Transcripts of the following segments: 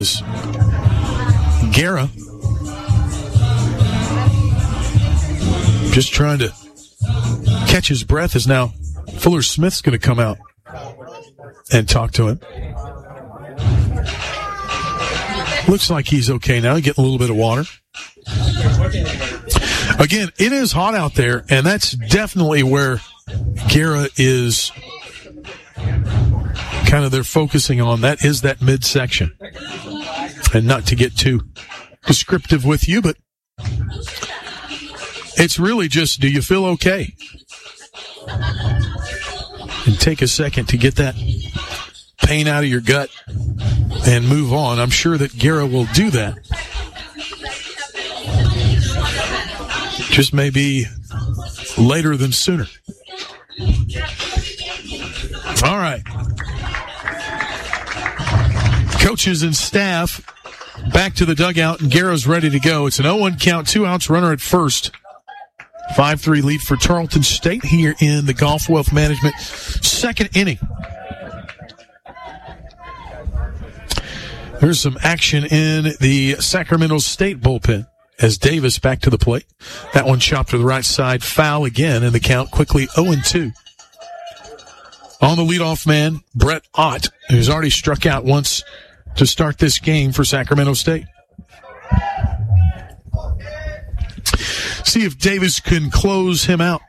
is Guerra. Just trying to catch his breath as now Fuller Smith's going to come out and talk to him. Looks like he's okay now. Getting a little bit of water. Again, it is hot out there, and that's definitely where Guerra is kind of they're focusing on. That is that midsection. And not to get too descriptive with you, but it's really just, do you feel okay? And take a second to get that pain out of your gut and move on. I'm sure that Guerra will do that. Just maybe later than sooner. All right. Coaches and staff back to the dugout, and Guerra's ready to go. It's an 0-1 count, 2 outs, runner at first. 5-3 lead for Tarleton State here in the Golf Wealth Management second inning. There's some action in the Sacramento State bullpen as Davis back to the plate. That one chopped to the right side, foul again, and the count quickly 0-2. On the leadoff man, Brett Ott, who's already struck out once to start this game for Sacramento State. See if Davis can close him out.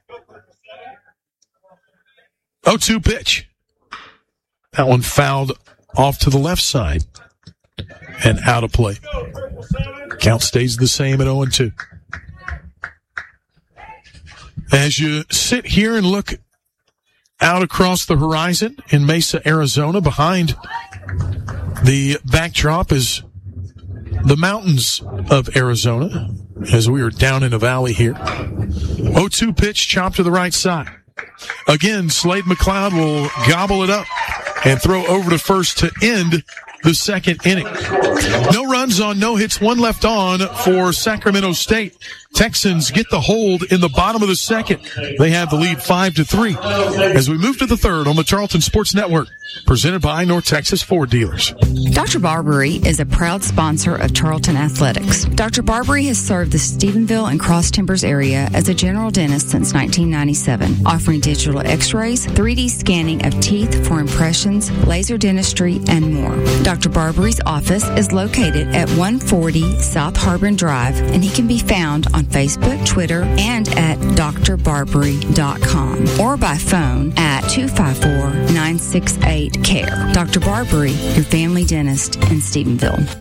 0-2 pitch. That one fouled off to the left side and out of play. Count stays the same at 0-2. As you sit here and look out across the horizon in Mesa, Arizona, behind the backdrop is the mountains of Arizona, as we are down in a valley here. 0-2 pitch, chopped to the right side. Again, Slade McLeod will gobble it up and throw over to first to end the second inning. No runs on, no hits, one left on for Sacramento State. Texans get the hold in the bottom of the second. They have the lead 5-3. As we move to the third on the Tarleton Sports Network, presented by North Texas Ford Dealers. Dr. Barbary is a proud sponsor of Tarleton Athletics. Dr. Barbary has served the Stephenville and Cross Timbers area as a general dentist since 1997, offering digital x-rays, 3D scanning of teeth for impressions, laser dentistry, and more. Dr. Barbary's office is located at 140 South Harbin Drive, and he can be found on Facebook, Twitter, and at drbarbary.com or by phone at 254-968-CARE. Dr. Barbary, your family dentist in Stephenville.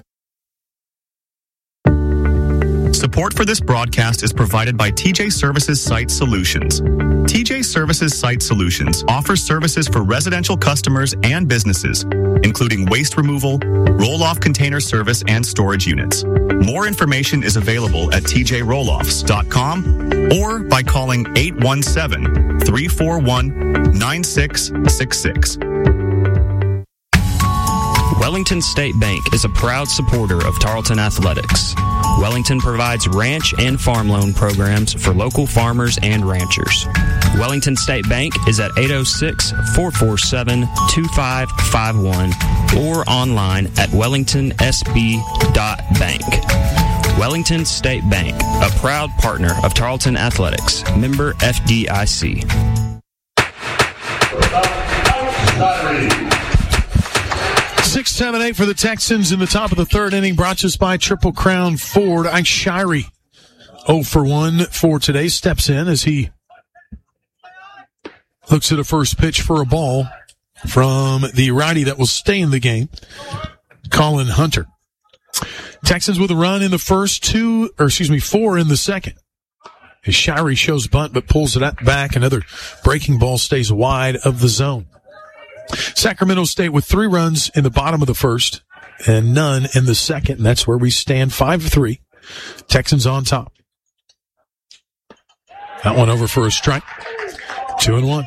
Support for this broadcast is provided by TJ Services Site Solutions. TJ Services Site Solutions offers services for residential customers and businesses, including waste removal, roll-off container service, and storage units. More information is available at tjrolloffs.com or by calling 817-341-9666. Wellington State Bank is a proud supporter of Tarleton Athletics. Wellington provides ranch and farm loan programs for local farmers and ranchers. Wellington State Bank is at 806-447-2551 or online at wellingtonsb.bank. Wellington State Bank, a proud partner of Tarleton Athletics, member FDIC. 6-7-8 for the Texans in the top of the third inning, brought to us by Triple Crown Ford. Ike Shirey, 0 for 1 for today, steps in as he looks at a first pitch for a ball from the righty that will stay in the game, Colin Hunter. Texans with a run in the first, 4 in the second. As Shirey shows bunt but pulls it back. Another breaking ball stays wide of the zone. Sacramento State with 3 runs in the bottom of the first and none in the second. And that's where we stand, 5-3. Texans on top. That one over for a strike. 2-1.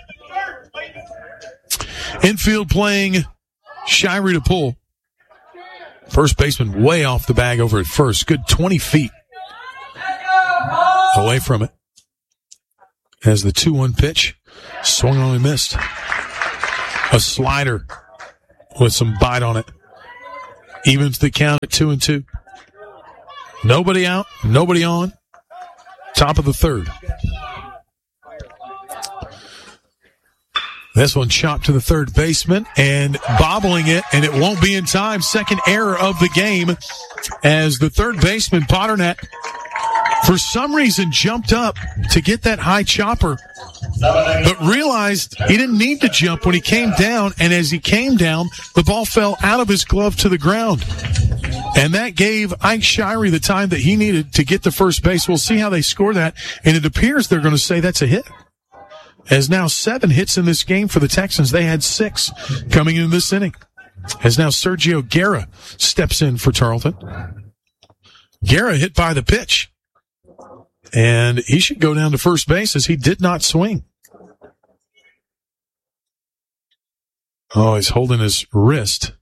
Infield playing Shirey to pull. First baseman way off the bag over at first. Good 20 feet away from it. As the 2-1 pitch swung on and missed. A slider with some bite on it. Evens the count at 2-2. Nobody out, nobody on. Top of the third. This one chopped to the third baseman and bobbling it, and it won't be in time. Second error of the game as the third baseman, Paternak, for some reason jumped up to get that high chopper, but realized he didn't need to jump when he came down, and as he came down, the ball fell out of his glove to the ground. And that gave Ike Shirey the time that he needed to get to first base. We'll see how they score that, and it appears they're going to say that's a hit. As now 7 hits in this game for the Texans. They had 6 coming in this inning. As now Sergio Guerra steps in for Tarleton. Guerra hit by the pitch. And he should go down to first base as he did not swing. Oh, he's holding his wrist.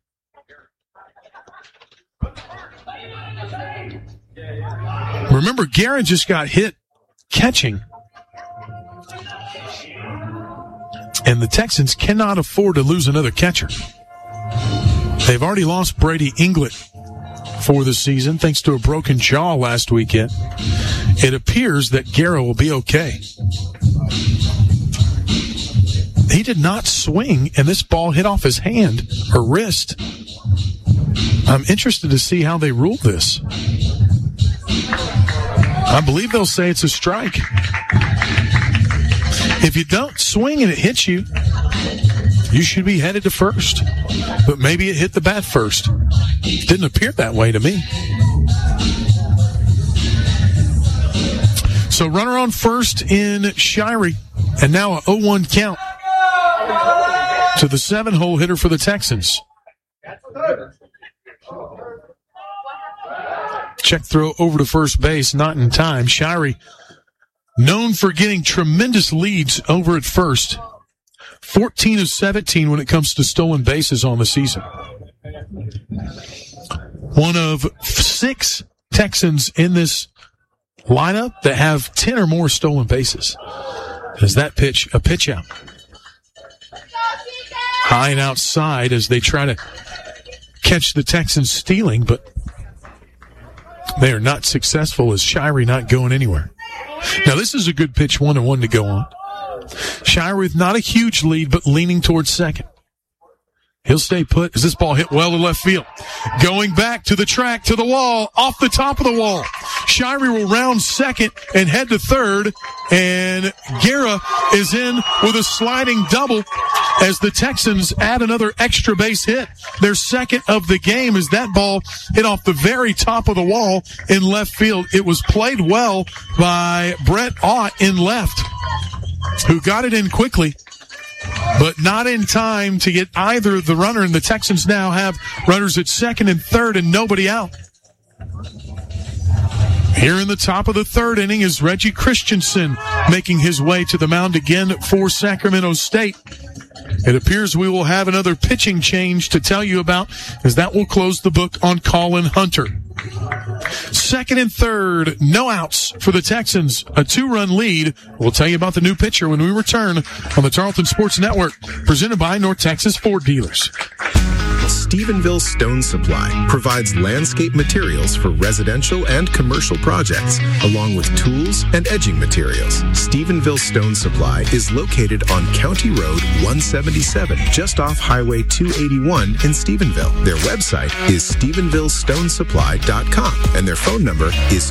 Remember, Guerra just got hit catching. And the Texans cannot afford to lose another catcher. They've already lost Brady Inglett for the season thanks to a broken jaw last weekend. It appears that Guerra will be okay. He did not swing, and this ball hit off his hand or wrist. I'm interested to see how they rule this. I believe they'll say it's a strike. If you don't swing and it hits you, you should be headed to first. But maybe it hit the bat first. Didn't appear that way to me. So runner on first in Shirey. And now a 0-1 count to the 7-hole hitter for the Texans. Check throw over to first base, not in time. Shirey, known for getting tremendous leads over at first. 14 of 17 when it comes to stolen bases on the season. One of 6 Texans in this lineup that have 10 or more stolen bases. Is that pitch a pitch out? High and outside as they try to catch the Texans stealing, but they are not successful as Shirey not going anywhere. Now, this is a good pitch, 1-1 to go on. Shirey with not a huge lead, but leaning towards second. He'll stay put as this ball hit well to left field. Going back to the track, to the wall, off the top of the wall. Shirey will round second and head to third. And Guerra is in with a sliding double as the Texans add another extra base hit. Their second of the game as that ball hit off the very top of the wall in left field. It was played well by Brett Ott in left, who got it in quickly, but not in time to get either the runner, and the Texans now have runners at second and third and nobody out. Here in the top of the third inning is Reggie Christensen making his way to the mound again for Sacramento State. It appears we will have another pitching change to tell you about, as that will close the book on Colin Hunter. Second and third, no outs for the Texans. A 2-run lead. We'll tell you about the new pitcher when we return on the Tarleton Sports Network, presented by North Texas Ford Dealers. Stephenville Stone Supply provides landscape materials for residential and commercial projects, along with tools and edging materials. Stephenville Stone Supply is located on County Road 177, just off Highway 281 in Stephenville. Their website is StephenvilleStoneSupply.com, and their phone number is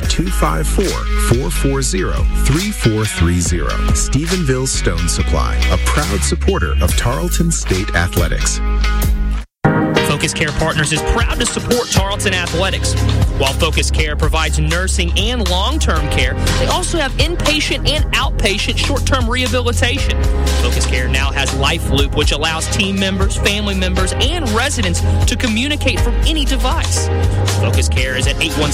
254-440-3430. Stephenville Stone Supply, a proud supporter of Tarleton State Athletics. Focus Care Partners is proud to support Tarleton Athletics. While Focus Care provides nursing and long-term care, they also have inpatient and outpatient short-term rehabilitation. Focus Care now has Life Loop, which allows team members, family members, and residents to communicate from any device. Focus Care is at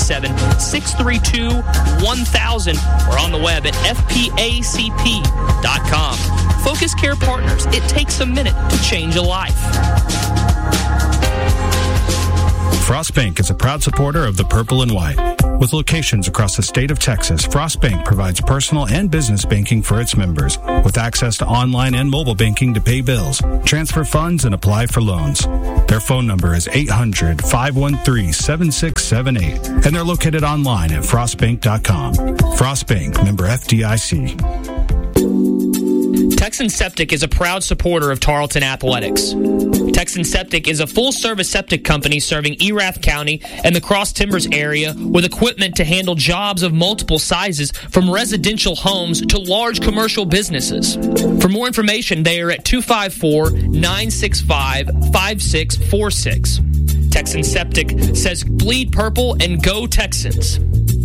817-632-1000 or on the web at fpacp.com. Focus Care Partners, it takes a minute to change a life. Frost Bank is a proud supporter of the Purple and White. With locations across the state of Texas, Frost Bank provides personal and business banking for its members, with access to online and mobile banking to pay bills, transfer funds, and apply for loans. Their phone number is 800-513-7678, and they're located online at frostbank.com. Frost Bank, member FDIC. Texan Septic is a proud supporter of Tarleton Athletics. Texan Septic is a full-service septic company serving Erath County and the Cross Timbers area with equipment to handle jobs of multiple sizes, from residential homes to large commercial businesses. For more information, they are at 254-965-5646. Texan Septic says bleed purple and go Texans.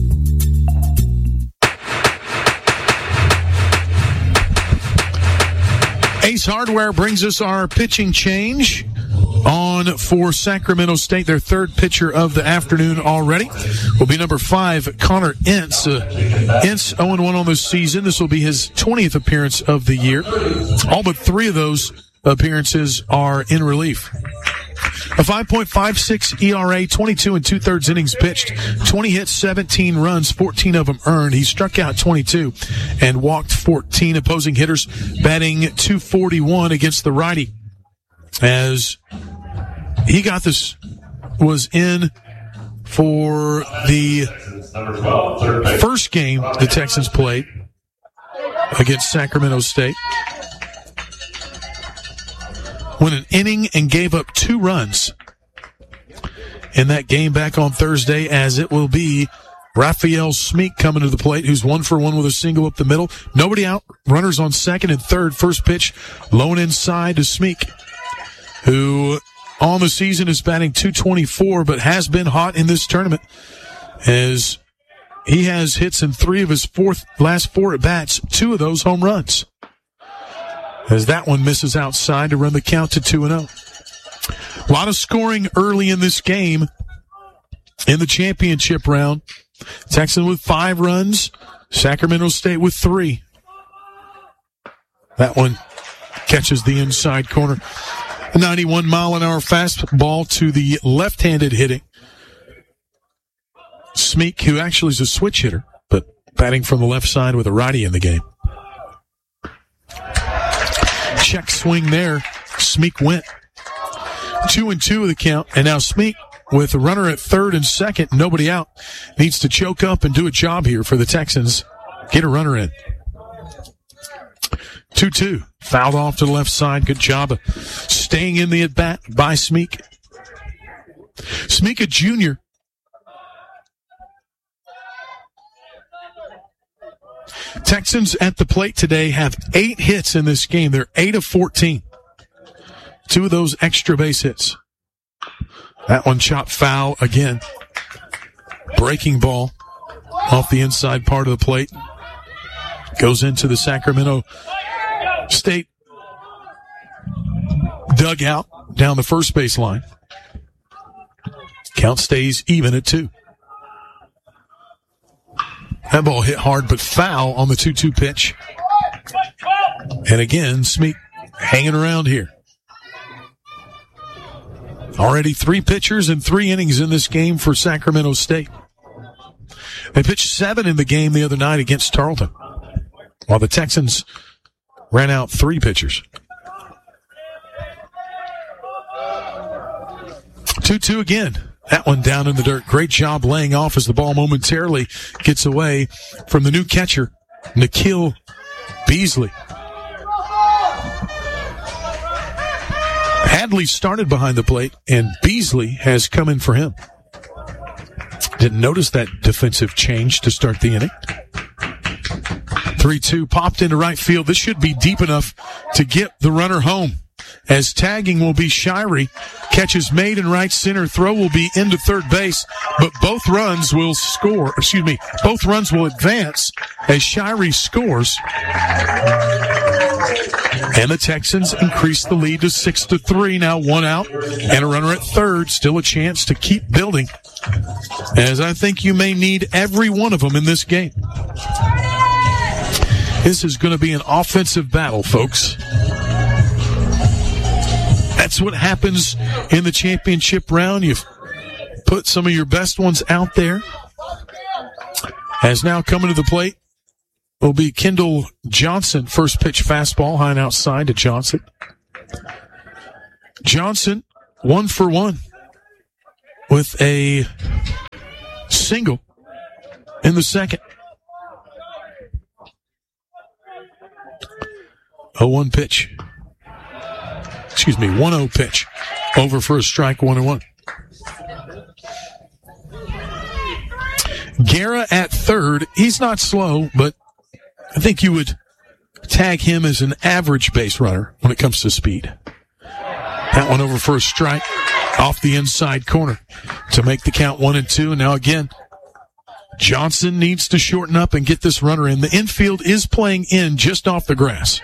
Ace Hardware brings us our pitching change on for Sacramento State. Their third pitcher of the afternoon already will be number 5, Connor Ince. Ince 0-1 on the season. This will be his 20th appearance of the year. All but 3 of those appearances are in relief. A 5.56 ERA, 22 2/3 innings pitched, 20 hits, 17 runs, 14 of them earned. He struck out 22 and walked 14. Opposing hitters batting .241 against the righty. As he got this, was in for the first game the Texans played against Sacramento State. Went an inning and gave up 2 runs in that game back on Thursday, as it will be Raphael Smeek coming to the plate, who's 1 for 1 with a single up the middle. Nobody out. Runners on second and third. First pitch, low and inside to Smeek, who on the season is batting .224, but has been hot in this tournament, as he has hits in 3 of his last 4 at-bats, 2 of those home runs, as that one misses outside to run the count to 2-0. A lot of scoring early in this game in the championship round. Texan with 5 runs, Sacramento State with 3. That one catches the inside corner. A 91-mile-an-hour fastball to the left-handed hitting Smeek, who actually is a switch hitter, but batting from the left side with a righty in the game. Check swing there. Smeek went 2-2 of the count, and now Smeek, with a runner at third and second, nobody out, needs to choke up and do a job here for the Texans. Get a runner in. 2-2. Fouled off to the left side. Good job of staying in the at-bat by Smeek. Smeek, a junior. Texans at the plate today have 8 hits in this game. They're 8 of 14. 2 of those extra base hits. That one chopped foul again. Breaking ball off the inside part of the plate. Goes into the Sacramento State dugout down the first base line. Count stays even at 2. That ball hit hard but foul on the 2-2 pitch. And again, Smeek hanging around here. Already 3 pitchers and 3 innings in this game for Sacramento State. They pitched 7 in the game the other night against Tarleton, while the Texans ran out 3 pitchers. 2-2 again. That one down in the dirt. Great job laying off as the ball momentarily gets away from the new catcher, Nikhil Beasley. Hadley started behind the plate, and Beasley has come in for him. Didn't notice that defensive change to start the inning. 3-2 popped into right field. This should be deep enough to get the runner home, as tagging will be Shirey. Catch is made in right center. Throw will be into third base, but both runs will both runs will advance as Shirey scores. And the Texans increase the lead to 6-3. Now 1 out and a runner at third. Still a chance to keep building, as I think you may need every one of them in this game. This is going to be an offensive battle, folks. That's what happens in the championship round. You put some of your best ones out there, As now coming to the plate will be Kendall Johnson. First pitch fastball, high and outside to Johnson. Johnson, 1 for 1 with a single in the second. 0-1 pitch. 1-0 pitch. Over for a strike, 1-1. Guerra at third. He's not slow, but I think you would tag him as an average base runner when it comes to speed. That one over for a strike off the inside corner to make the count 1-2. And now again, Johnson needs to shorten up and get this runner in. The infield is playing in just off the grass.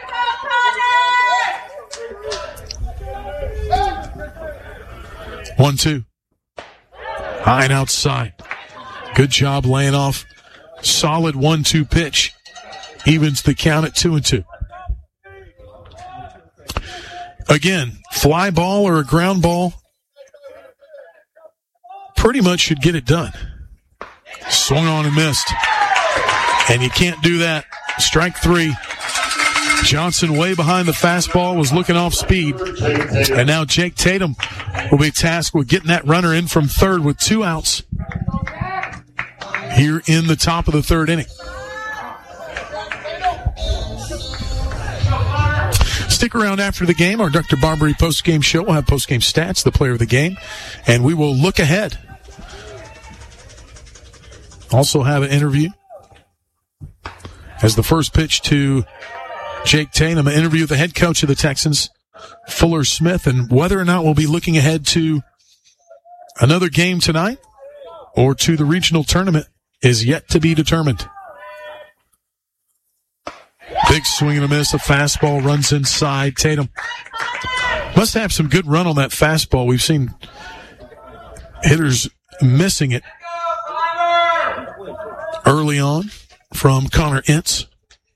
1-2. High and outside. Good job laying off. Solid 1-2 pitch. Evens the count at 2-2. Again, fly ball or a ground ball pretty much should get it done. Swung on and missed. And you can't do that. Strike 3. Johnson way behind the fastball, was looking off speed. And now Jake Tatum will be tasked with getting that runner in from third with 2 outs here in the top of the third inning. Stick around after the game. Our Dr. Barbary post-game show will have post-game stats, the player of the game, and we will look ahead. Also have an interview as the first pitch to Jake Tatum, an interview with the head coach of the Texans, Fuller Smith, and whether or not we'll be looking ahead to another game tonight or to the regional tournament is yet to be determined. Big swing and a miss. A fastball runs inside. Tatum must have some good run on that fastball. We've seen hitters missing it early on from Connor Ince.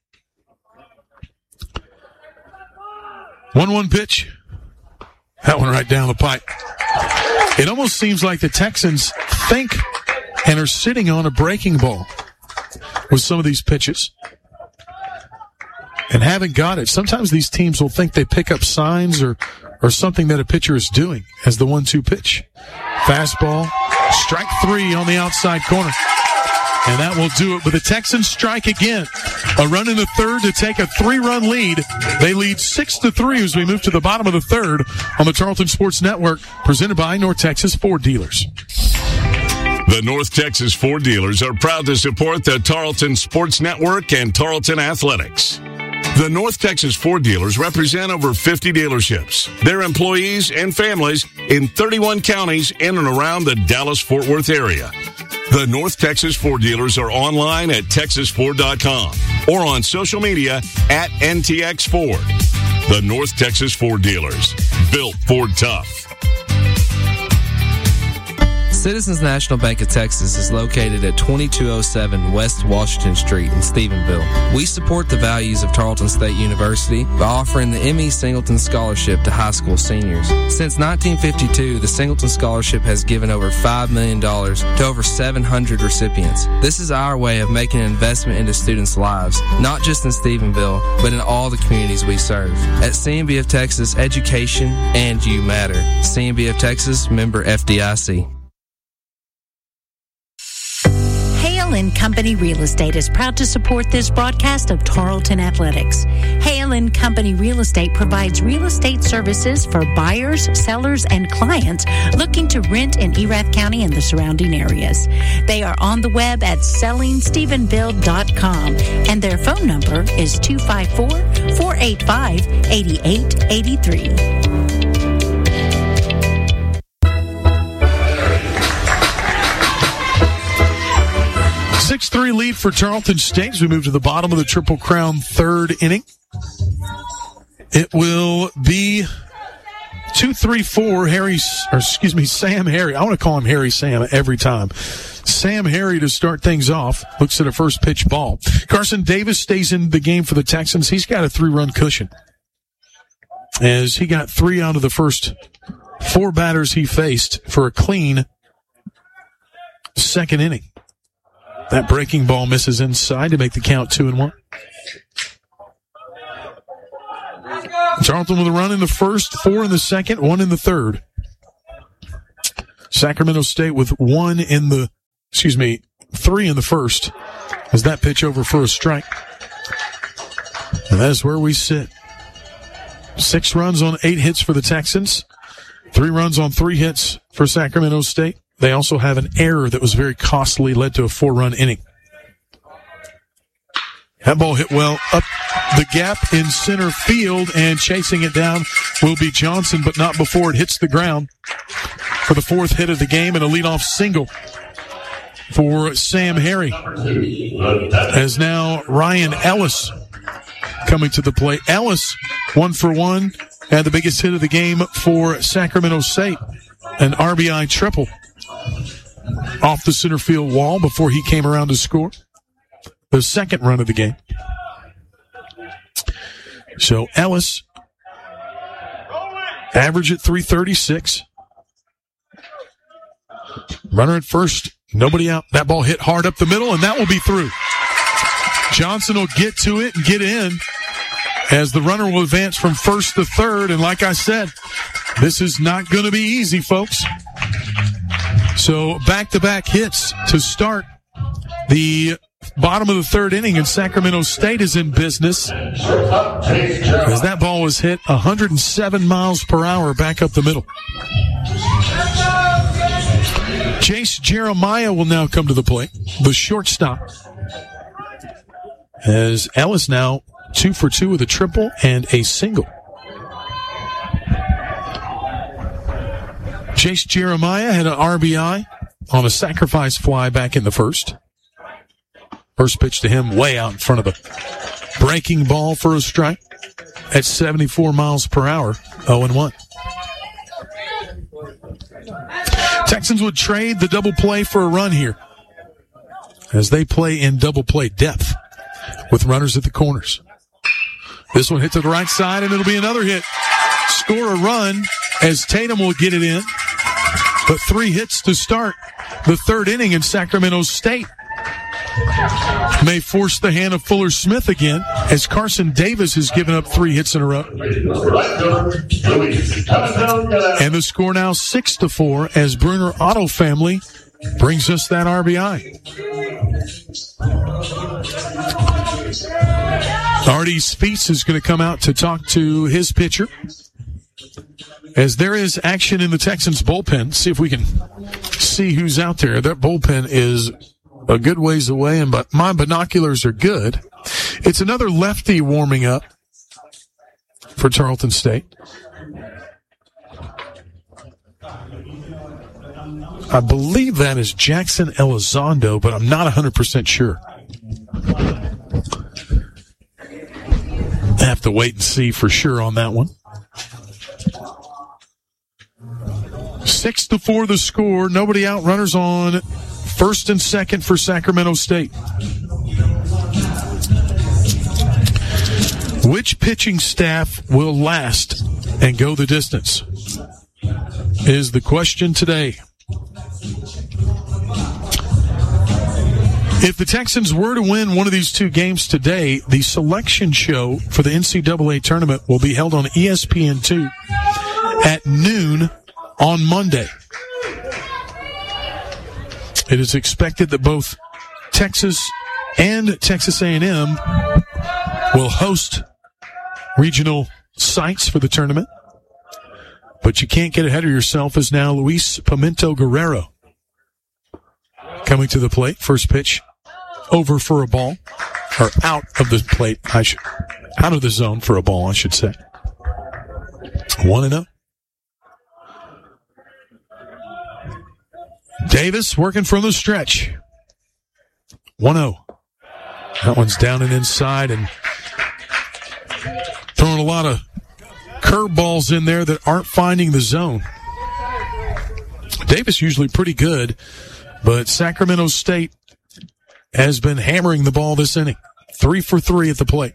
1-1 pitch. That one right down the pipe. It almost seems like the Texans think and are sitting on a breaking ball with some of these pitches and haven't got it. Sometimes these teams will think they pick up signs or something that a pitcher is doing as the 1-2 pitch. Fastball, strike 3 on the outside corner. And that will do it. But the Texans strike again. A run in the third to take a 3-run lead. They lead 6-3 as we move to the bottom of the third on the Tarleton Sports Network, presented by North Texas Ford Dealers. The North Texas Ford Dealers are proud to support the Tarleton Sports Network and Tarleton Athletics. The North Texas Ford Dealers represent over 50 dealerships, their employees and families in 31 counties in and around the Dallas-Fort Worth area. The North Texas Ford Dealers are online at texasford.com or on social media at NTX Ford. The North Texas Ford Dealers, built Ford tough. Citizens National Bank of Texas is located at 2207 West Washington Street in Stephenville. We support the values of Tarleton State University by offering the M.E. Singleton Scholarship to high school seniors. Since 1952, the Singleton Scholarship has given over $5 million to over 700 recipients. This is our way of making an investment into students' lives, not just in Stephenville, but in all the communities we serve. At CNB of Texas, education and you matter. CNB of Texas, member FDIC. Hale & Company Real Estate is proud to support this broadcast of Tarleton Athletics. Hale & Company Real Estate provides real estate services for buyers, sellers, and clients looking to rent in Erath County and the surrounding areas. They are on the web at sellingstephenville.com, and their phone number is 254-485-8883. 6-3 lead for Tarleton State as we move to the bottom of the Triple Crown third inning. It will be 2-3-4 Sam Harry. I want to call him Harry Sam every time. Sam Harry to start things off. Looks at a first pitch ball. Carson Davis stays in the game for the Texans. He's got a 3-run cushion as he got 3 out of the first 4 batters he faced for a clean second inning. That breaking ball misses inside to make the count 2-1. Tarleton with a run in the first, 4 in the second, 1 in the third. Sacramento State with 3 in the first. As that pitch over for a strike. And that is where we sit. 6 runs on 8 hits for the Texans. 3 runs on 3 hits for Sacramento State. They also have an error that was very costly, led to a 4-run inning. That ball hit well up the gap in center field, and chasing it down will be Johnson, but not before it hits the ground for the 4th hit of the game and a leadoff single for Sam Harry. As now Ryan Ellis coming to the plate. Ellis, 1 for 1, had the biggest hit of the game for Sacramento State, an RBI triple off the center field wall before he came around to score the second run of the game. So Ellis, average at 336. Runner at first, nobody out. That ball hit hard up the middle, and that will be through. Johnson will get to it and get in as the runner will advance from first to third. And like I said, this is not going to be easy, folks. So back-to-back hits to start the bottom of the third inning, and Sacramento State is in business as that ball was hit 107 miles per hour back up the middle. Chase Jeremiah will now come to the plate, the shortstop, as Ellis now 2 for 2 with a triple and a single. Chase Jeremiah had an RBI on a sacrifice fly back in the first. First pitch to him way out in front of a breaking ball for a strike at 74 miles per hour, 0-1. Texans would trade the double play for a run here as they play in double play depth with runners at the corners. This one hit to the right side, and it'll be another hit. Score a run as Tatum will get it in. But 3 hits to start the third inning, in Sacramento State may force the hand of Fuller Smith again, as Carson Davis has given up 3 hits in a row. And the score now 6-4 as Bruner Auto Family brings us that RBI. Artie Spieth is going to come out to talk to his pitcher, as there is action in the Texans bullpen. See if we can see who's out there. That bullpen is a good ways away, and but my binoculars are good. It's another lefty warming up for Tarleton State. I believe that is Jackson Elizondo, but I'm not 100% sure. I have to wait and see for sure on that one. 6-4 the score. Nobody out. Runners on first and second for Sacramento State. Which pitching staff will last and go the distance is the question today. If the Texans were to win one of these 2 games today, the selection show for the NCAA tournament will be held on ESPN2 at noon on Monday. It is expected that both Texas and Texas A&M will host regional sites for the tournament. But you can't get ahead of yourself, as now Luis Pimento Guerrero coming to the plate. First pitch over for a ball, or out of the plate, out of the zone for a ball, I should say. 1-0. Davis working from the stretch. 1-0. That one's down and inside, and throwing a lot of curveballs in there that aren't finding the zone. Davis usually pretty good, but Sacramento State has been hammering the ball this inning. 3 for 3 at the plate.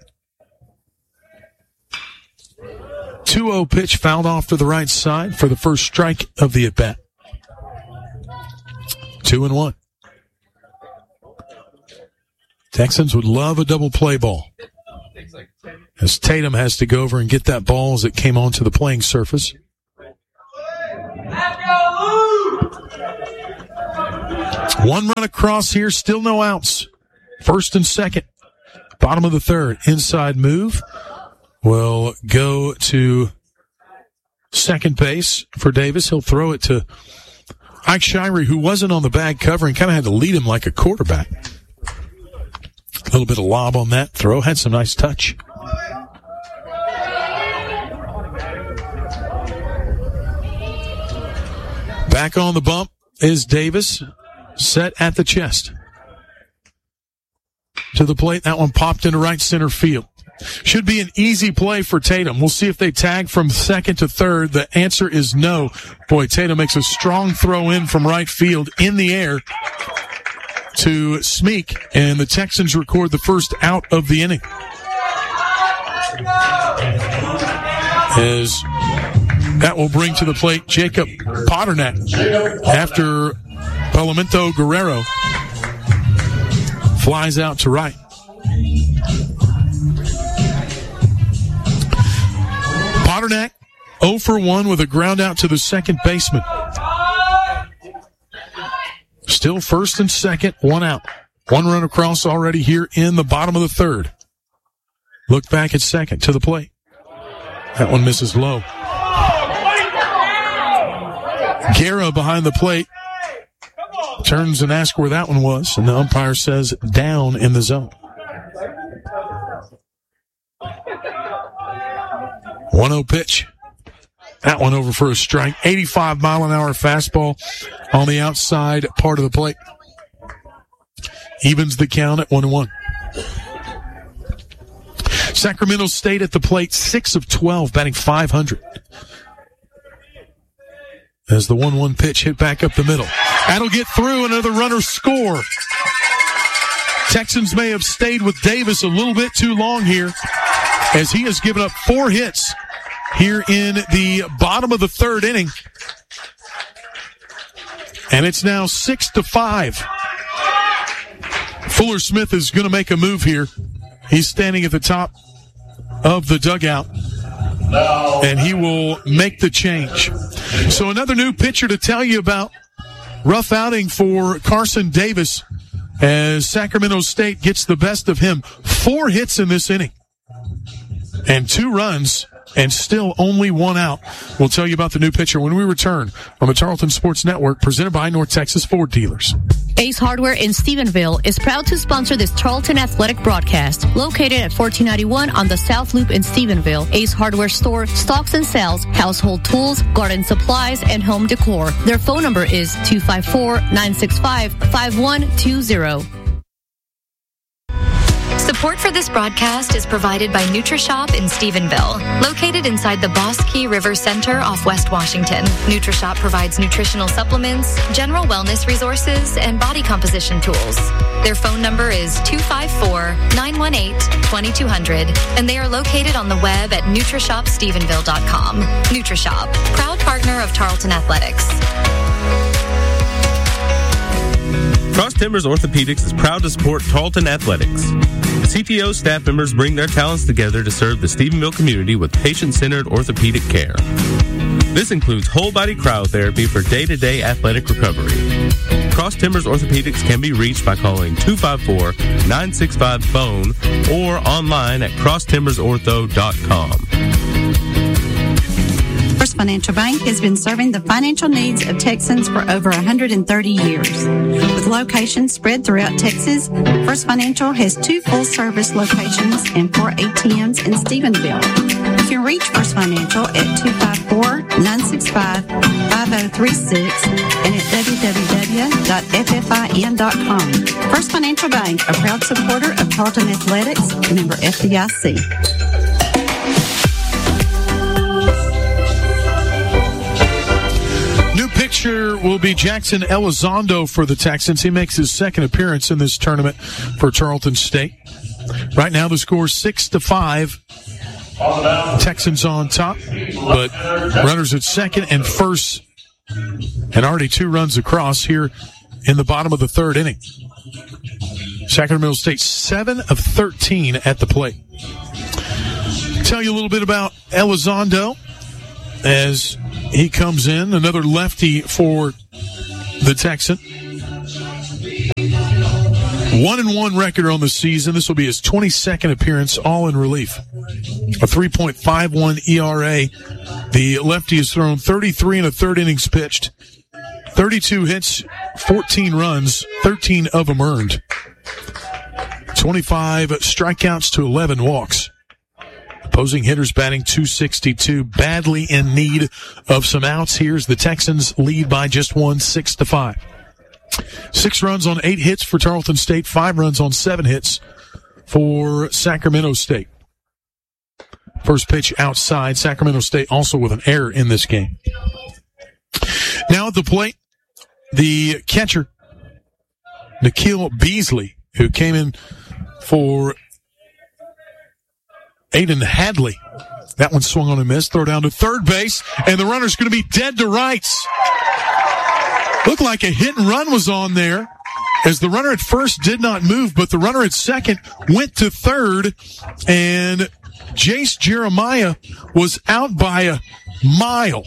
2-0 pitch fouled off to the right side for the first strike of the at-bat. 2-1. Texans would love a double play ball, as Tatum has to go over and get that ball as it came onto the playing surface. One run across here, still no outs. First and second. Bottom of the third. Inside move will go to second base for Davis. He'll throw it to Ike Shirey, who wasn't on the bag cover and kind of had to lead him like a quarterback. A little bit of lob on that throw. Had some nice touch. Back on the bump is Davis, set at the chest. To the plate, that one popped into right center field. Should be an easy play for Tatum. We'll see if they tag from second to third. The answer is no. Boy, Tatum makes a strong throw in from right field in the air to Smeek, and the Texans record the first out of the inning. As that will bring to the plate Jacob Paternak after Palomento Guerrero flies out to right. Paternak 0 for 1 with a ground out to the second baseman. Still first and second, one out. One run across already here in the bottom of the third. Look back at second to the plate. That one misses low. Guerra behind the plate turns and asks where that one was, and the umpire says down in the zone. 1-0 pitch. That one over for a strike. 85-mile-an-hour fastball on the outside part of the plate. Evens the count at 1-1. Sacramento State at the plate, 6 of 12, batting .500. As the 1-1 pitch hit back up the middle. That'll get through, another runner score. Texans may have stayed with Davis a little bit too long here, as he has given up 4 hits here in the bottom of the third inning. And it's now 6-5. Fuller Smith is going to make a move here. He's standing at the top of the dugout, and he will make the change. So another new pitcher to tell you about. Rough outing for Carson Davis as Sacramento State gets the best of him. 4 hits in this inning and 2 runs, and still only 1 out. We'll tell you about the new pitcher when we return on the Tarleton Sports Network, presented by North Texas Ford Dealers. Ace Hardware in Stephenville is proud to sponsor this Tarleton Athletic broadcast. Located at 1491 on the South Loop in Stephenville, Ace Hardware store stocks and sells household tools, garden supplies, and home decor. Their phone number is 254-965-5120. Support for this broadcast is provided by NutriShop in Stephenville. Located inside the Boss Key River Center off West Washington, NutriShop provides nutritional supplements, general wellness resources, and body composition tools. Their phone number is 254-918-2200, and they are located on the web at NutriShopStephenville.com. NutriShop, proud partner of Tarleton Athletics. Cross Timbers Orthopedics is proud to support Tarleton Athletics. The CTO staff members bring their talents together to serve the Stephenville community with patient-centered orthopedic care. This includes whole-body cryotherapy for day-to-day athletic recovery. Cross Timbers Orthopedics can be reached by calling 254-965-PHONE or online at crosstimbersortho.com. First Financial Bank has been serving the financial needs of Texans for over 130 years. With locations spread throughout Texas, First Financial has 2 full-service locations and 4 ATMs in Stephenville. You can reach First Financial at 254-965-5036 and at www.ffin.com. First Financial Bank, a proud supporter of Tarleton Athletics, member FDIC. Pitcher will be Jackson Elizondo for the Texans. He makes his second appearance in this tournament for Tarleton State. Right now the score 6-5. Texans on top, but runners at second and first, and already 2 runs across here in the bottom of the third inning. Sacramento State 7 of 13 at the plate. Tell you a little bit about Elizondo as he comes in, another lefty for the Texan. 1-1 record on the season. This will be his 22nd appearance, all in relief. A 3.51 ERA. The lefty has thrown 33 and a third innings pitched. 32 hits, 14 runs, 13 of them earned. 25 strikeouts to 11 walks. Opposing hitters batting .262, badly in need of some outs. Here's the Texans lead by just one, 6-5. 6 runs on 8 hits for Tarleton State, 5 runs on 7 hits for Sacramento State. First pitch outside. Sacramento State also with an error in this game. Now at the plate, the catcher, Nikhil Beasley, who came in for Aiden Hadley. That one swung on and missed. Throw down to third base, and the runner's going to be dead to rights. Looked like a hit and run was on there, as the runner at first did not move, but the runner at second went to third, and Jace Jeremiah was out by a mile.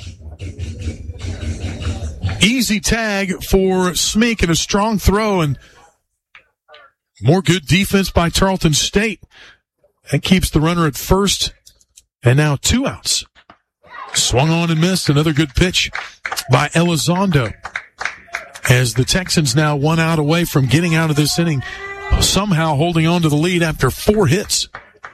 Easy tag for Smeek and a strong throw, and more good defense by Tarleton State. That keeps the runner at first, and now 2 outs. Swung on and missed. Another good pitch by Elizondo, as the Texans now 1 out away from getting out of this inning, somehow holding on to the lead after 4 hits.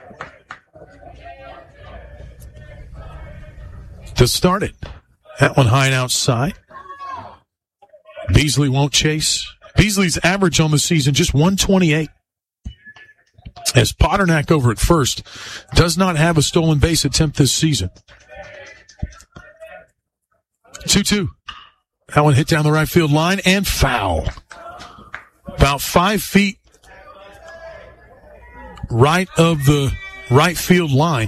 To start it, that one high and outside. Beasley won't chase. Beasley's average on the season just 128. As Potternack over at first does not have a stolen base attempt this season. 2-2. That one hit down the right field line and foul. About 5 feet right of the right field line.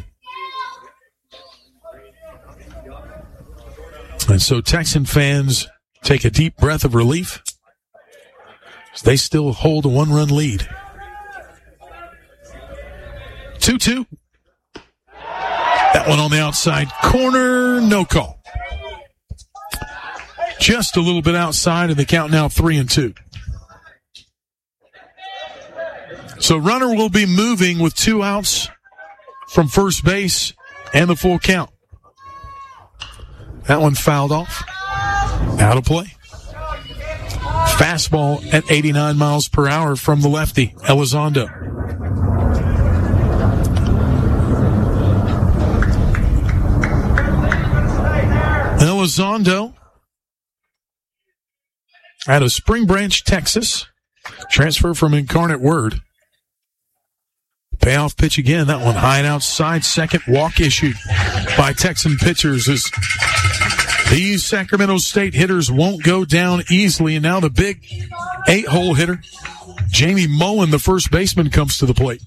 And so Texan fans take a deep breath of relief. They still hold a 1-run lead. 2-2. That one on the outside corner, no call. Just a little bit outside, and the count now 3-2. So runner will be moving with 2 outs from first base and the full count. That one fouled off. Out of play. Fastball at 89 miles per hour from the lefty, Elizondo. Elizondo out of Spring Branch, Texas. Transfer from Incarnate Word. Payoff pitch again. That one high and outside. Second walk issued by Texan pitchers as these Sacramento State hitters won't go down easily. And now the big 8-hole hitter, Jamie Mullen, the first baseman, comes to the plate.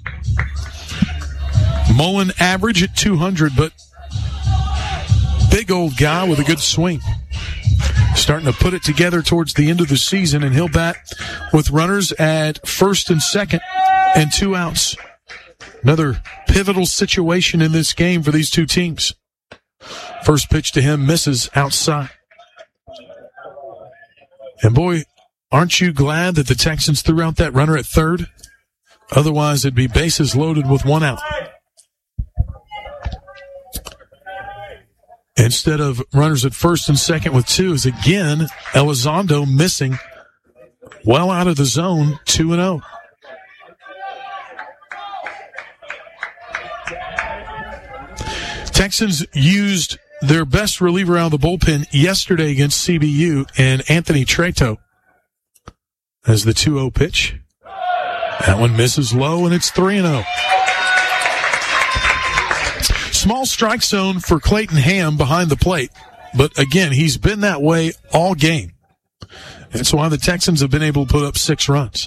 Mullen average at 200, but big old guy with a good swing. Starting to put it together towards the end of the season, and he'll bat with runners at first and second and 2 outs. Another pivotal situation in this game for these two teams. First pitch to him misses outside. And boy, aren't you glad that the Texans threw out that runner at third? Otherwise, it'd be bases loaded with 1 out. Instead of runners at first and second with 2 is again Elizondo missing well out of the zone, 2-0. Texans used their best reliever out of the bullpen yesterday against CBU, and Anthony Treto as the 2-0 pitch. That one misses low, and it's 3-0. Small strike zone for Clayton Ham behind the plate, but again, he's been that way all game. That's why the Texans have been able to put up 6 runs.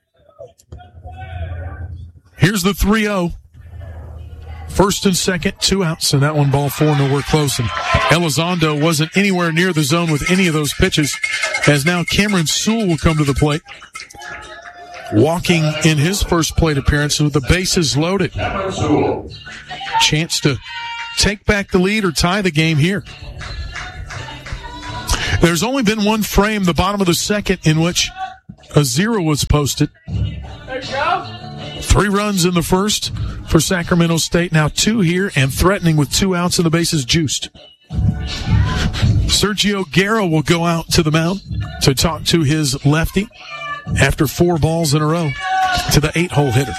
Here's the 3-0. First and second, 2 outs, and that one ball 4, nowhere close. And Elizondo wasn't anywhere near the zone with any of those pitches, as now Cameron Sewell will come to the plate. walking in his first plate appearance with the bases loaded. Chance to take back the lead or tie the game here. There's only been one frame, the bottom of the second, in which a 0 was posted. 3 runs in the first for Sacramento State. Now 2 here and threatening with 2 outs and the bases juiced. Sergio Guerra will go out to the mound to talk to his lefty after 4 balls in a row to the 8-hole hitter.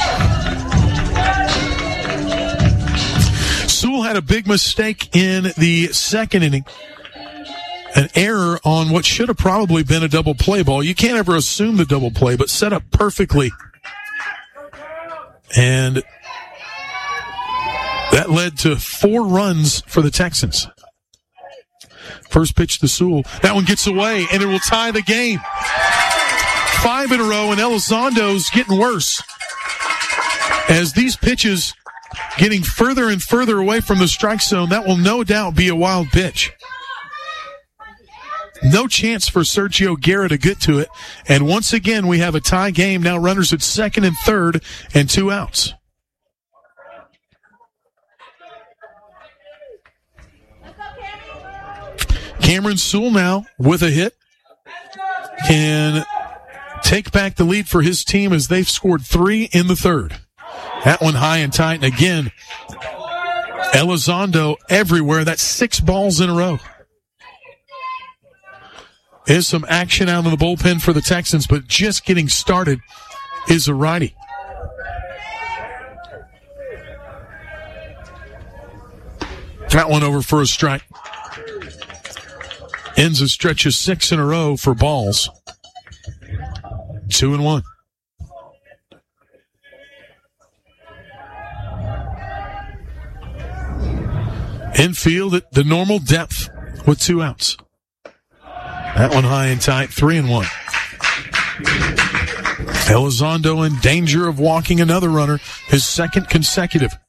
Sewell had a big mistake in the second inning. An error on what should have probably been a double play ball. You can't ever assume the double play, but set up perfectly. And that led to 4 runs for the Texans. First pitch to Sewell. That one gets away, and it will tie the game. 5 in a row, and Elizondo's getting worse. As these pitches getting further and further away from the strike zone, that will no doubt be a wild pitch. No chance for Sergio Guerra to get to it. And once again, we have a tie game. Now runners at second and third and 2 outs. Cameron Sewell now with a hit can take back the lead for his team as they've scored 3 in the third. That one high and tight. And again, Elizondo everywhere. That's 6 balls in a row. There's some action out in the bullpen for the Texans, but just getting started is a righty. That one over for a strike. Ends a stretch of 6 in a row for balls. 2-1. Infield at the normal depth with 2 outs. That one high and tight, 3-1. Elizondo in danger of walking another runner, his second consecutive.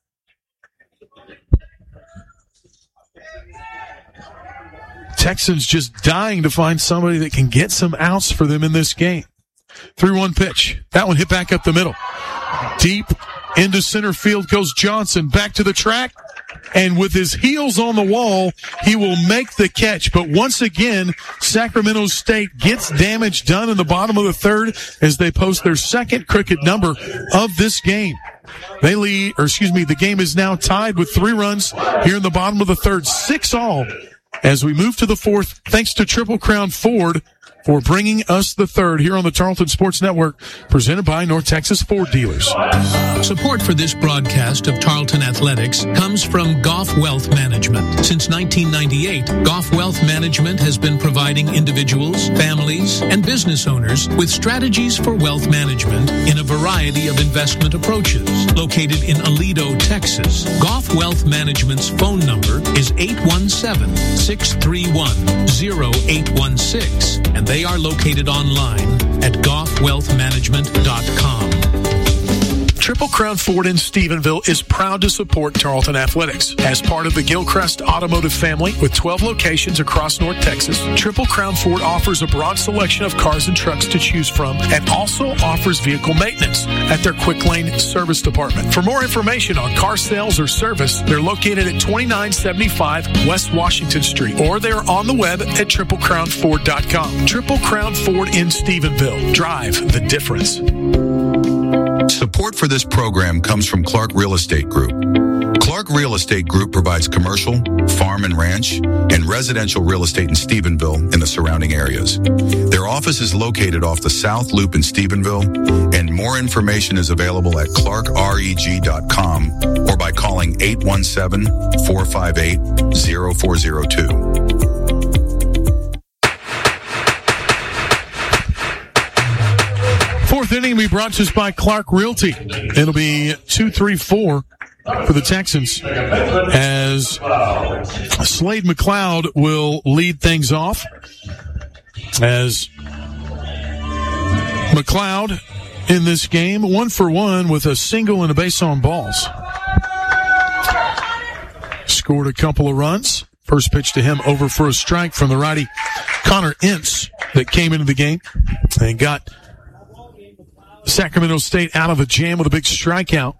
Texans just dying to find somebody that can get some outs for them in this game. 3-1 pitch. That one hit back up the middle. Deep into center field goes Johnson, back to the track. And with his heels on the wall, he will make the catch. But once again, Sacramento State gets damage done in the bottom of the third as they post their second cricket number of this game. The game is now tied with 3 runs here in the bottom of the third, 6-all. As we move to the fourth, thanks to Triple Crown Ford for bringing us the third here on the Tarleton Sports Network, presented by North Texas Ford Dealers. Support for this broadcast of Tarleton Athletics comes from Goff Wealth Management. Since 1998, Goff Wealth Management has been providing individuals, families, and business owners with strategies for wealth management in a variety of investment approaches. Located in Aledo, Texas, Goff Wealth Management's phone number is 817-631-0816, and they are located online at goffwealthmanagement.com. Triple Crown Ford in Stephenville is proud to support Tarleton Athletics. As part of the Gilchrist Automotive family with 12 locations across North Texas, Triple Crown Ford offers a broad selection of cars and trucks to choose from and also offers vehicle maintenance at their Quick Lane Service Department. For more information on car sales or service, they're located at 2975 West Washington Street, or they're on the web at triplecrownford.com. Triple Crown Ford in Stephenville. Drive the difference. Support for this program comes from Clark Real Estate Group. Clark Real Estate Group provides commercial, farm and ranch, and residential real estate in Stephenville and the surrounding areas. Their office is located off the South Loop in Stephenville, and more information is available at clarkreg.com or by calling 817-458-0402. Fourth inning will be brought to us by Clark Realty. It'll be 2-3-4 for the Texans as Slade McLeod will lead things off. As McLeod in this game, 1-for-1 with a single and a base on balls. Scored a couple of runs. First pitch to him over for a strike from the righty Connor Ince that came into the game and got Sacramento State out of a jam with a big strikeout.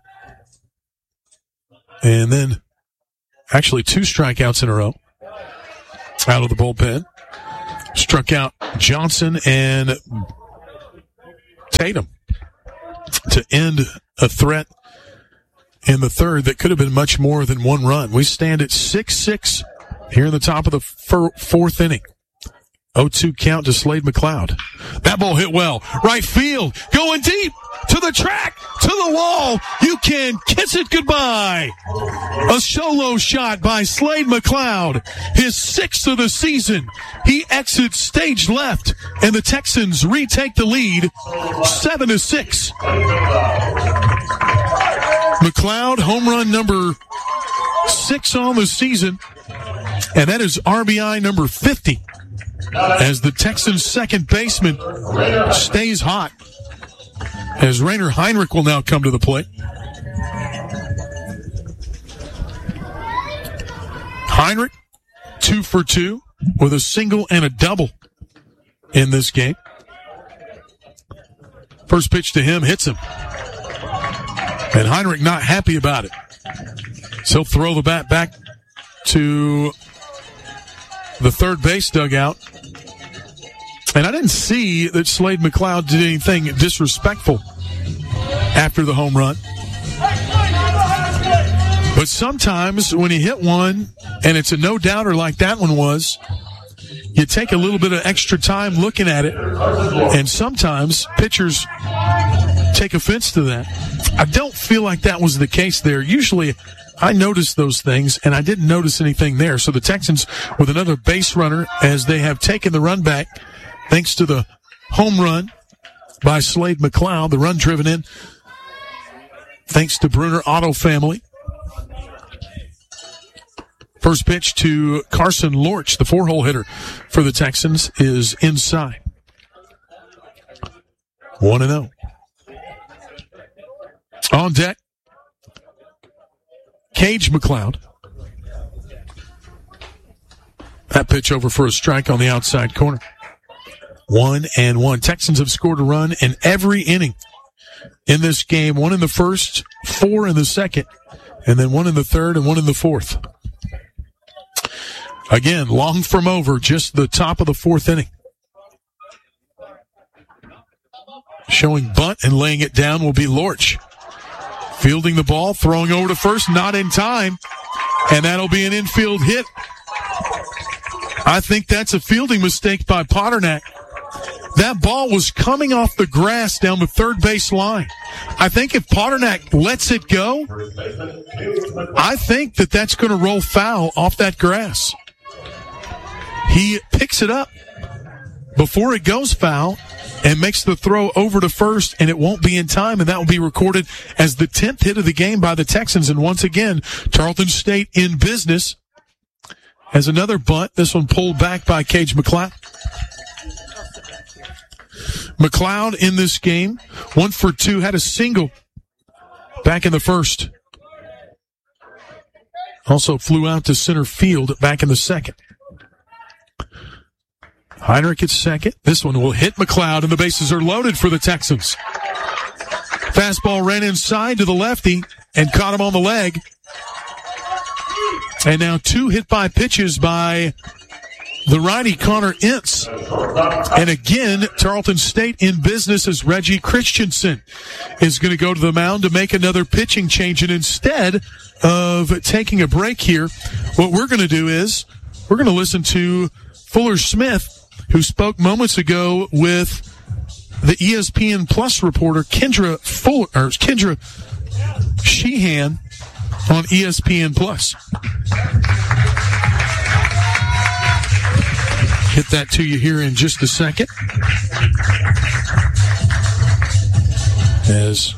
And then actually 2 strikeouts in a row out of the bullpen. Struck out Johnson and Tatum to end a threat in the third that could have been much more than 1 run. We stand at 6-6 here in the top of the fourth inning. 0-2 count to Slade McLeod. That ball hit well. Right field. Going deep. To the track. To the wall. You can kiss it goodbye. A solo shot by Slade McLeod. His 6th of the season. He exits stage left. And the Texans retake the lead. 7-6. McLeod, home run number 6 on the season. And that is RBI number 50. As the Texans' second baseman stays hot. As Rainer Heinrich will now come to the plate. Heinrich, 2 for 2 with a single and a double in this game. First pitch to him hits him. And Heinrich not happy about it. So he'll throw the bat back to the third base dugout. And I didn't see that Slade McLeod did anything disrespectful after the home run. But sometimes when you hit one and it's a no-doubter like that one was, you take a little bit of extra time looking at it. And sometimes pitchers take offense to that. I don't feel like that was the case there. Usually I notice those things, and I didn't notice anything there. So the Texans with another base runner as they have taken the run back thanks to the home run by Slade McLeod, the run driven in thanks to Bruner Auto family. First pitch to Carson Lorch, the 4-hole hitter for the Texans, is inside. 1-0. On deck, Cage McLeod. That pitch over for a strike on the outside corner. 1-1. Texans have scored a run in every inning in this game. 1 in the first, 4 in the second, and then 1 in the third and 1 in the fourth. Again, long from over, just the top of the fourth inning. Showing bunt and laying it down will be Lorch. Fielding the ball, throwing over to first, not in time, and that'll be an infield hit. I think that's a fielding mistake by Potternack. That ball was coming off the grass down the third base line. I think if Potternack lets it go, I think that that's going to roll foul off that grass. He picks it up before it goes foul and makes the throw over to first, and it won't be in time, and that will be recorded as the 10th hit of the game by the Texans. And once again, Tarleton State in business has another bunt. This one pulled back by Cage McLeod. McLeod in this game, 1 for 2, had a single back in the first. Also flew out to center field back in the second. Heinrich at second. This one will hit McLeod, and the bases are loaded for the Texans. Fastball ran inside to the lefty and caught him on the leg. And now 2 hit by pitches by the righty Connor Ince. And again, Tarleton State in business as Reggie Christensen is going to go to the mound to make another pitching change. And instead of taking a break here, what we're going to do is we're going to listen to Fuller Smith, who spoke moments ago with the ESPN Plus reporter Kendra Sheehan on ESPN Plus. Get that to you here in just a second. As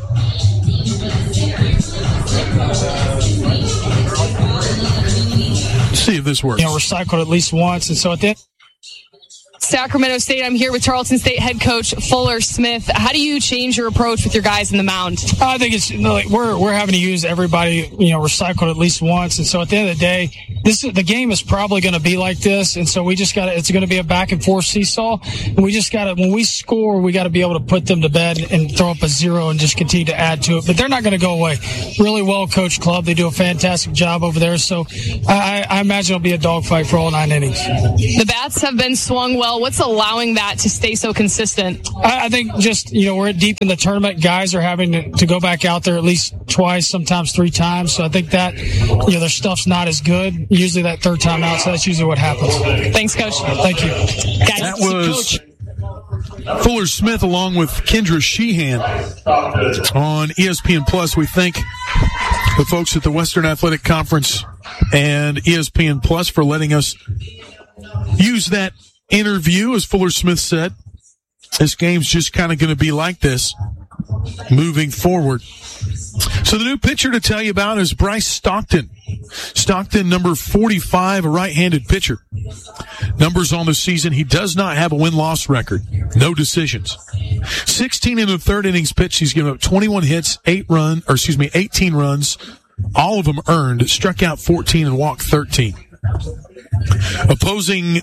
let's see if this works. Recycled at least once, and so at that. Sacramento State. I'm here with Tarleton State head coach Fuller Smith. How do you change your approach with your guys in the mound? I think it's like we're having to use everybody, recycled at least once. And so at the end of the day, the game is probably going to be like this. And so we just it's going to be a back and forth seesaw. And we just when we score, we got to be able to put them to bed and throw up a 0 and just continue to add to it. But they're not going to go away. Really well coached club. They do a fantastic job over there. So I imagine it'll be a dogfight for all 9 innings. The bats have been swung well. What's allowing that to stay so consistent? I think just, we're deep in the tournament. Guys are having to go back out there at least twice, sometimes 3 times. So I think that, their stuff's not as good. Usually that 3rd time out, so that's usually what happens. Thanks, Coach. Thank you. Guys, that was Fuller Smith along with Kendra Sheehan on ESPN Plus. We thank the folks at the Western Athletic Conference and ESPN Plus for letting us use that interview. As Fuller Smith said, this game's just kind of going to be like this moving forward. So the new pitcher to tell you about is Bryce Stockton. Stockton, number 45, a right-handed pitcher. Numbers on the season, he does not have a win-loss record. No decisions. 16 in the 3rd innings pitched. He's given up 21 hits, 18 runs, all of them earned, struck out 14 and walked 13. Opposing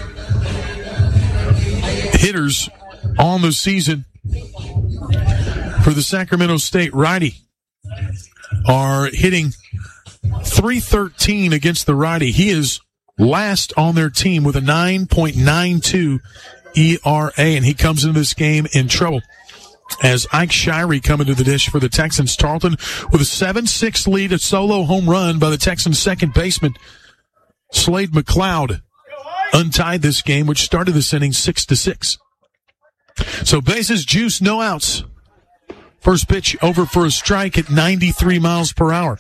hitters on the season for the Sacramento State righty are hitting .313 against the righty. He is last on their team with a 9.92 ERA, and he comes into this game in trouble as Ike Shirey coming to the dish for the Texans. Tarleton with a 7-6 lead, a solo home run by the Texans' second baseman, Slade McLeod, untied this game, which started this inning 6-6. So bases juice, no outs. First pitch over for a strike at 93 miles per hour.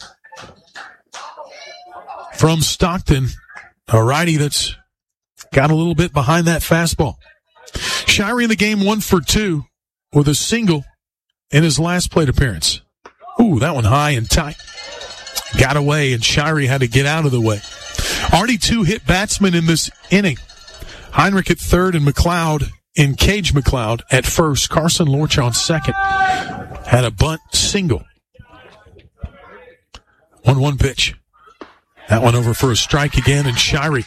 From Stockton, a righty that's got a little bit behind that fastball. Shirey in the game 1 for 2 with a single in his last plate appearance. Ooh, that one high and tight. Got away, and Shirey had to get out of the way. Already 2 hit batsmen in this inning. Heinrich at 3rd and McLeod in Cage McLeod at 1st. Carson Lorch on 2nd. Had a bunt single. 1-1 pitch. That one over for a strike again, and Shirey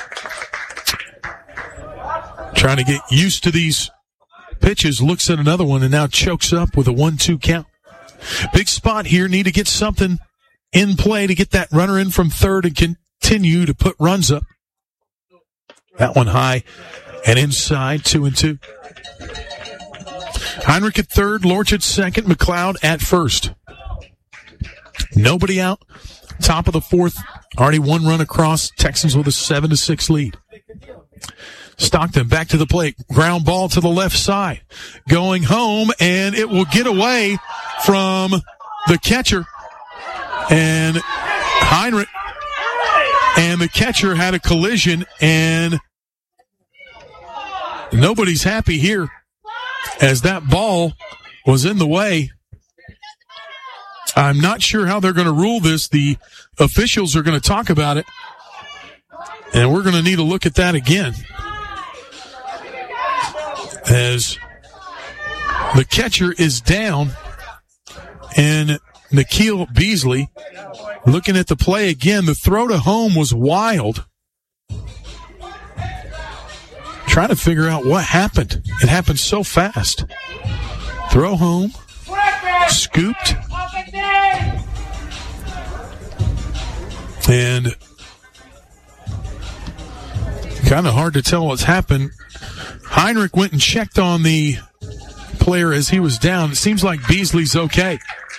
trying to get used to these pitches, looks at another one and now chokes up with a 1-2 count. Big spot here. Need to get something in play to get that runner in from 3rd and continue to put runs up. That one high and inside, 2-2. Heinrich at 3rd, Lorch at 2nd, McLeod at 1st. Nobody out. Top of the 4th. Already 1 run across. Texans with a 7-6 lead. Stockton back to the plate. Ground ball to the left side. Going home, and it will get away from the catcher. And Heinrich and the catcher had a collision, and nobody's happy here as that ball was in the way. I'm not sure how they're going to rule this. The officials are going to talk about it, and we're going to need to look at that again. As the catcher is down, and Nikhil Beasley looking at the play again. The throw to home was wild. Trying to figure out what happened. It happened so fast. Throw home, scooped, and kind of hard to tell what's happened. Heinrich went and checked on the player as he was down. It seems like Beasley's okay.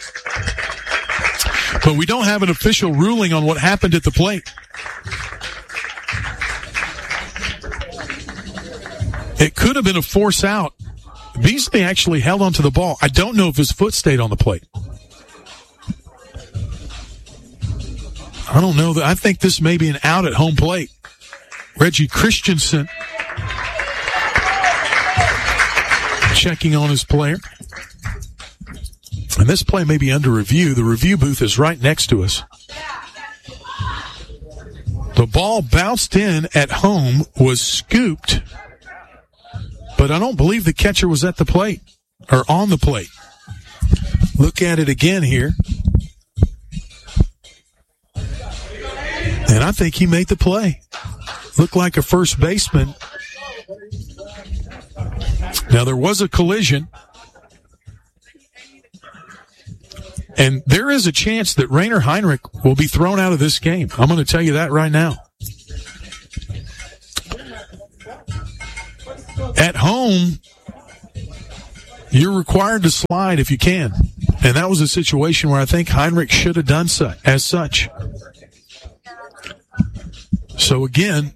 But we don't have an official ruling on what happened at the plate. It could have been a force out. Beasley actually held onto the ball. I don't know if his foot stayed on the plate. I don't know. I think this may be an out at home plate. Reggie Christensen checking on his player. And this play may be under review. The review booth is right next to us. The ball bounced in at home, was scooped, But I don't believe the catcher was at the plate or on the plate. Look at it again here. And I think he made the play. Looked like a first baseman. Now, there was a collision. And there is a chance that Rainer Heinrich will be thrown out of this game. I'm going to tell you that right now. At home, you're required to slide if you can. And that was a situation where I think Heinrich should have done so, as such. So again,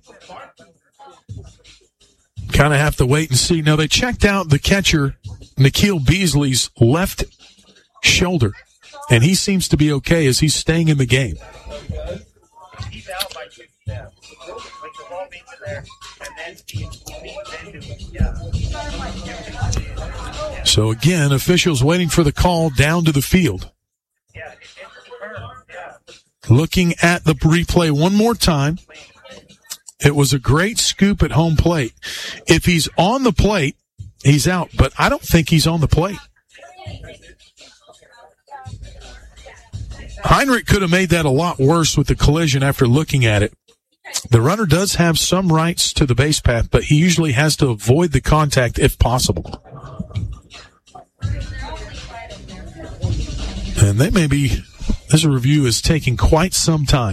kind of have to wait and see. Now, they checked out the catcher, Nikhil Beasley's left shoulder, and he seems to be okay as he's staying in the game. So again, officials waiting for the call down to the field. Looking at the replay one more time. It was a great scoop at home plate. If he's on the plate, he's out, but I don't think he's on the plate. Heinrich could have made that a lot worse with the collision after looking at it. The runner does have some rights to the base path, but he usually has to avoid the contact if possible. And this review is taking quite some time.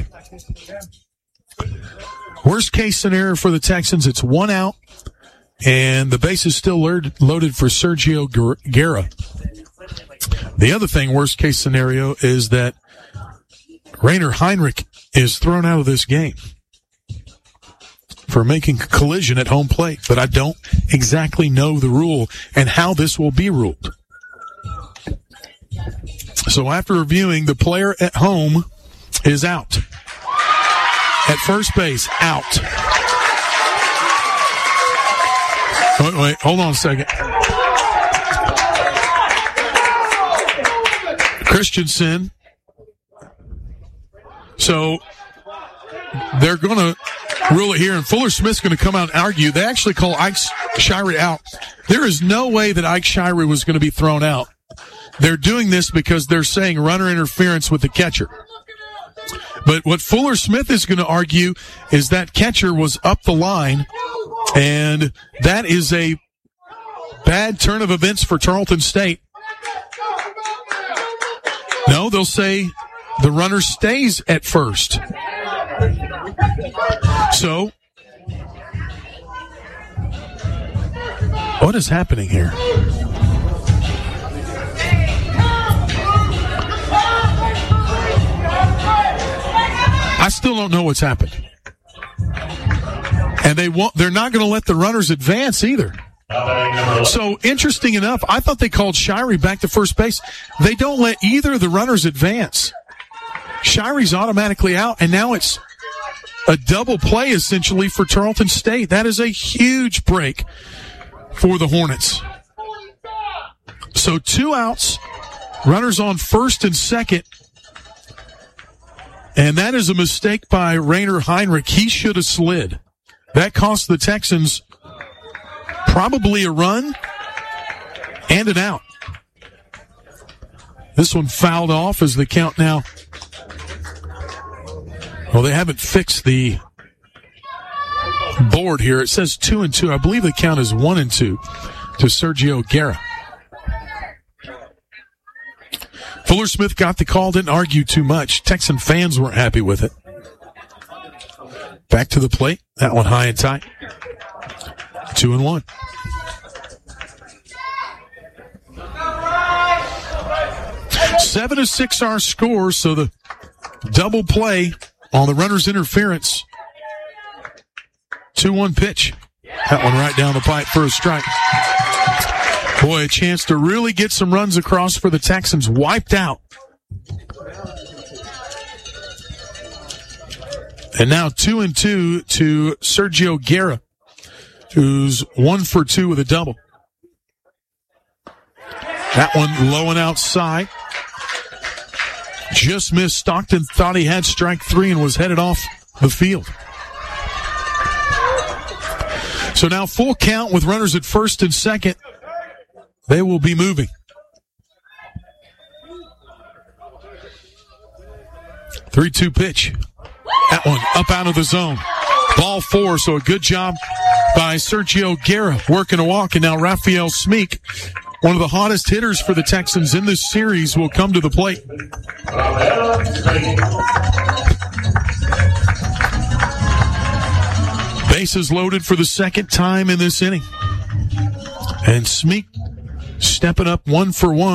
Worst case scenario for the Texans, it's 1 out, and the base is still loaded for Sergio Guerra. The other thing, worst case scenario, is that Rainer Heinrich is thrown out of this game for making a collision at home plate, but I don't exactly know the rule and how this will be ruled. So after reviewing, the player at home is out. At first base, out. Wait, hold on a second. Christensen. So they're going to rule it here, and Fuller Smith's going to come out and argue. They actually call Ike Shirey out. There is no way that Ike Shirey was going to be thrown out. They're doing this because they're saying runner interference with the catcher. But what Fuller Smith is going to argue is that catcher was up the line, and that is a bad turn of events for Tarleton State. No, they'll say the runner stays at first. So, what is happening here? I still don't know what's happened. And they're not going to let the runners advance either. So, interesting enough, I thought they called Shirey back to first base. They don't let either of the runners advance. Shirey's automatically out, and now it's a double play, essentially, for Tarleton State. That is a huge break for the Hornets. So, 2 outs, runners on first and second. And that is a mistake by Rainer Heinrich. He should have slid. That cost the Texans probably a run and an out. This one fouled off as the count now. Well, they haven't fixed the board here. It says 2-2. I believe the count is 1-2 to Sergio Guerra. Fuller Smith got the call, didn't argue too much. Texan fans weren't happy with it. Back to the plate. That one high and tight. 2-1. Seven to 6 our score, so the double play on the runner's interference. 2-1 pitch. That one right down the pipe for a strike. Boy, a chance to really get some runs across for the Texans. Wiped out. And now 2-2 to Sergio Guerra, who's 1 for 2 with a double. That one low and outside. Just missed. Stockton thought he had strike 3 and was headed off the field. So now full count with runners at first and second. They will be moving. 3-2 pitch. That one up out of the zone. Ball 4, so a good job by Sergio Guerra working a walk. And now Raphael Smeek, one of the hottest hitters for the Texans in this series, will come to the plate. Bases loaded for the second time in this inning. And Smeek stepping up 1 for 1.